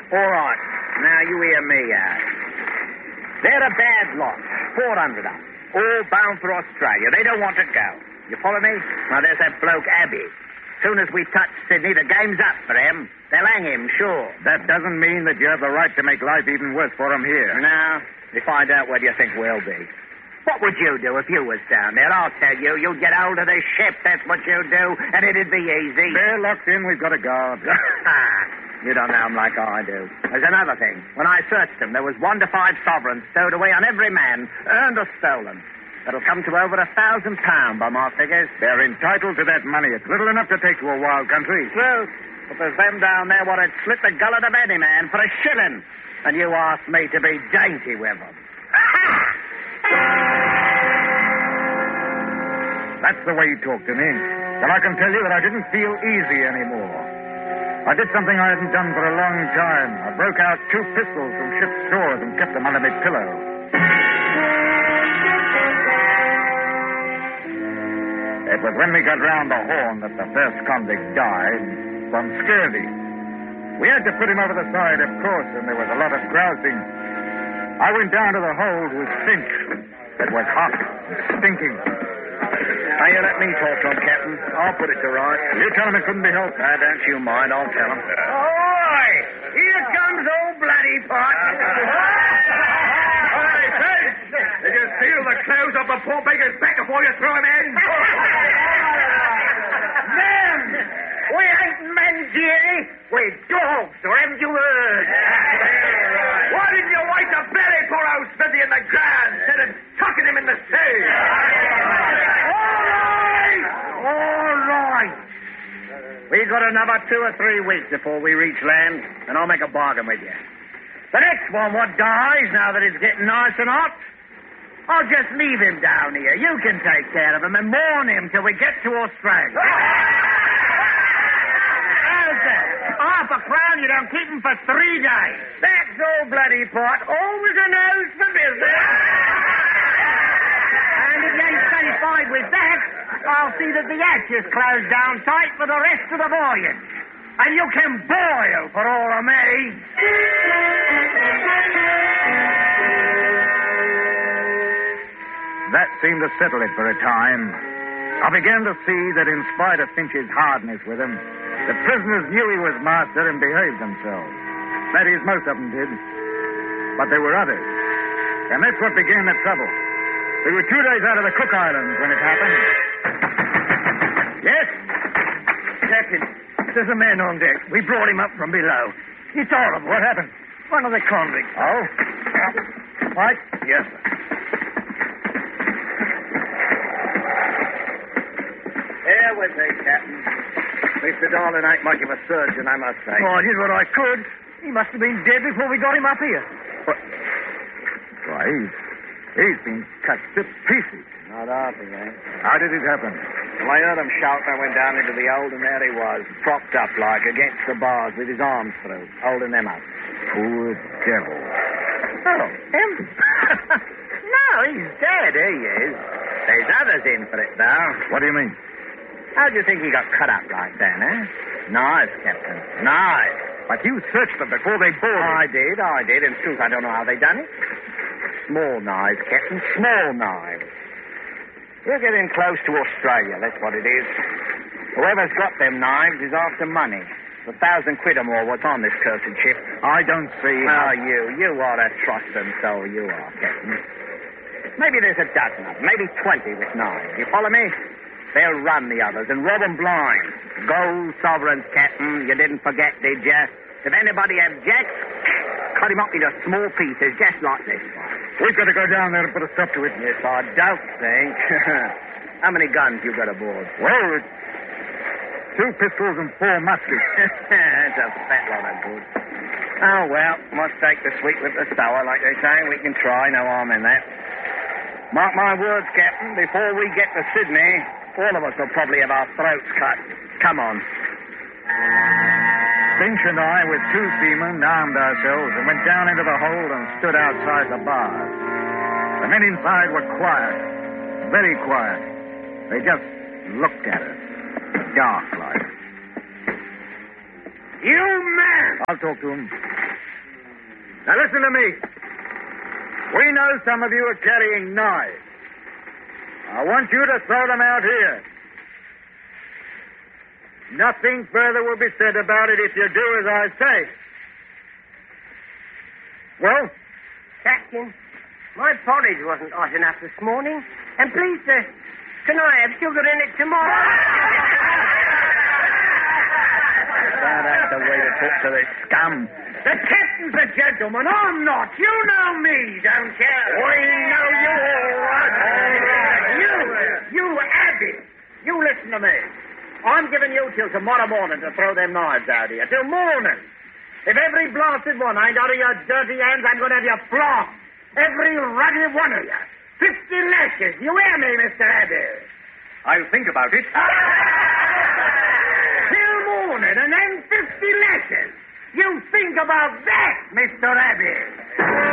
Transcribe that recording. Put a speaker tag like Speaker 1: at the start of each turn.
Speaker 1: All right. Now you hear me out. They're a bad lot. 400 of them. All bound for Australia. They don't want to go. You follow me? Now, there's that bloke, Abbey. Soon as we touch Sydney, the game's up for him. They'll hang him, sure.
Speaker 2: That doesn't mean that you have the right to make life even worse for him here.
Speaker 1: Now, we find out where you think we'll be. What would you do if you was down there? I'll tell you. You'd get hold of the ship, that's what you'd do, and it'd be easy.
Speaker 2: They're locked in. We've got a guard.
Speaker 1: You don't know them like I do. There's another thing. When I searched them, there was 1 to 5 sovereigns stowed away on every man, earned or stolen. That'll come to over £1,000 by my figures.
Speaker 2: They're entitled to that money. It's little enough to take to a wild country.
Speaker 1: True. But there's them down there what'd slit the gullet of any man for a shilling. And you asked me to be dainty with them.
Speaker 2: That's the way you talk to me. Well, I can tell you that I didn't feel easy anymore. I did something I hadn't done for a long time. I broke out 2 pistols from ship's stores and kept them under my pillow. It was when we got round the Horn that the first convict died from scurvy. We had to put him over the side, of course, and there was a lot of grousing. I went down to the hold with Finch. It was hot and stinking.
Speaker 1: Now, you let me talk to him, Captain. I'll put it to rights.
Speaker 2: You tell him it couldn't be helped.
Speaker 1: Don't you mind. I'll tell him. Oi! Here comes old Bloody Pot.
Speaker 3: Hey, Finch! Did you seal the clothes up the poor beggar's back before you throw him in?
Speaker 1: Men! We ain't men, dearie. We're dogs, or haven't you heard?
Speaker 3: Why didn't you wait to bury poor old Smithy in the ground instead of tucking him in the sea?
Speaker 1: All right. We got another 2 or 3 weeks before we reach land, and I'll make a bargain with you. The next one what dies, now that it's getting nice and hot, I'll just leave him down here. You can take care of him and mourn him till we get to Australia. How's that? £5 you don't keep him for 3 days. That's all, Bloody Pot. Always a nose for business. And if you ain't satisfied with that, I'll see that the hatch is closed down tight for the rest of the voyage. And you can boil for all of me.
Speaker 2: That seemed to settle it for a time. I began to see that in spite of Finch's hardness with him, the prisoners knew he was master and behaved themselves. That is, most of them did. But there were others. And that's what began the trouble. We were 2 days out of the Cook Islands when it happened.
Speaker 1: Yes? Captain, there's a man on deck. We brought him up from below. It's horrible.
Speaker 2: What happened?
Speaker 1: One of the convicts.
Speaker 2: Oh? What?
Speaker 1: Yes, sir. Here with me, Captain. Mr. Darling ain't much of a surgeon, I must say.
Speaker 4: Oh, I did what I could. He must have been dead before we got him up here.
Speaker 2: What? Why, he's been cut to pieces.
Speaker 1: Not half, eh?
Speaker 2: How did it happen?
Speaker 1: Well, I heard him shout. I went down into the hold, and there he was, propped up like against the bars with his arms through, holding them up.
Speaker 2: Poor devil.
Speaker 1: Oh, him? No, he's dead, he is. There's others in for it, though.
Speaker 2: What do you mean?
Speaker 1: How do you think he got cut up like that, eh? Knives, Captain. Knives.
Speaker 2: But you searched them before they boarded.
Speaker 1: I did. In truth, I don't know how they done it. Small knives, Captain, small knives. We're getting close to Australia, that's what it is. Whoever's got them knives is after money. The £1,000 or more what's on this cursed ship.
Speaker 2: I don't see how...
Speaker 1: Oh, you are a trusting soul, you are, Captain. Maybe there's a dozen of them, maybe 20 with knives. You follow me? They'll run the others and rob them blind. Gold sovereigns, Captain. You didn't forget, did you? If anybody objects, cut him up into small pieces, just like this one.
Speaker 2: We've got to go down there and put a stop to it.
Speaker 1: Yes, I don't think. How many guns you got aboard?
Speaker 2: Well, 2 pistols and 4 muskets.
Speaker 1: That's a fat lot of good. Oh, well, must take the sweet with the sour, like they say. We can try, no harm in that. Mark my words, Captain, before we get to Sydney, all of us will probably have our throats cut. Come on.
Speaker 2: Finch and I, with 2 seamen, armed ourselves and went down into the hold and stood outside the bars. The men inside were quiet, very quiet. They just looked at us, dark like.
Speaker 1: You man!
Speaker 2: I'll talk to him. Now listen to me. We know some of you are carrying knives. I want you to throw them out here. Nothing further will be said about it if you do as I say. Well?
Speaker 5: Captain, my porridge wasn't hot enough this morning. And please, sir, can I have sugar in it tomorrow?
Speaker 1: That's the way to talk to this scum.
Speaker 3: The captain's a gentleman. I'm not. You know me, don't you?
Speaker 1: We know you all right.
Speaker 3: You Abbey.
Speaker 1: You listen to me. I'm giving you till tomorrow morning to throw them knives out here. Till morning. If every blasted one ain't out of your dirty hands, I'm going to have you flogged. Every ruddy one of you. 50 lashes. You hear me, Mr. Abbey?
Speaker 3: I'll think about it.
Speaker 1: Till morning, and then 50 lashes. You think about that, Mr. Abbey.